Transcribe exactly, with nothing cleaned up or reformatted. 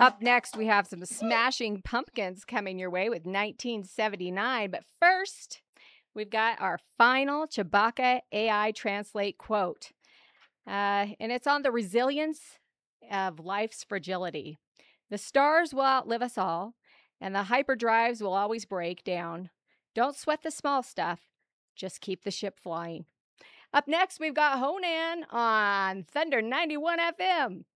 Up next, we have some Smashing Pumpkins coming your way with nineteen seventy-nine. But first, we've got our final Chewbacca A I Translate quote. Uh, and it's on the resilience of life's fragility. The stars will outlive us all, and the hyperdrives will always break down. Don't sweat the small stuff, just keep the ship flying. Up next, we've got Honan on Thunder ninety-one F M.